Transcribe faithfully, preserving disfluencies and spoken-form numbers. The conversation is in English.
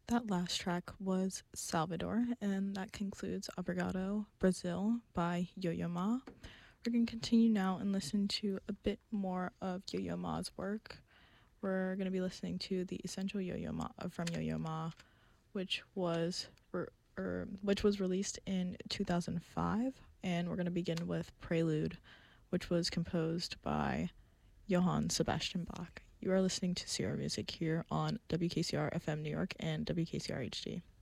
That last track was Salvador, and that concludes Obrigado Brazil by Yo-Yo Ma. We're going to continue now and listen to a bit more of Yo-Yo Ma's work. We're going to be listening to the Essential Yo-Yo Ma uh, from Yo-Yo Ma, which was re- er, which was released in two thousand five, and we're going to begin with Prelude, which was composed by Johann Sebastian Bach. You are listening to Sierra Music here on W K C R F M New York and W K C R H D.